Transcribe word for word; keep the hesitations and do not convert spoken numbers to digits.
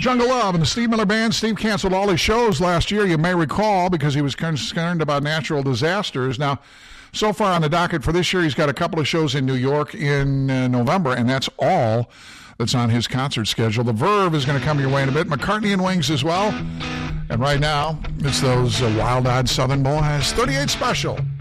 Jungle Love and the Steve Miller Band. Steve canceled all his shows last year, you may recall, because he was concerned about natural disasters. Now, so far on the docket for this year, he's got a couple of shows in New York in uh, November, and that's all that's on his concert schedule. The Verve is going to come your way in a bit. McCartney and Wings as well. And right now, it's those uh, Wild Eyed Southern Boys. thirty-eight Special.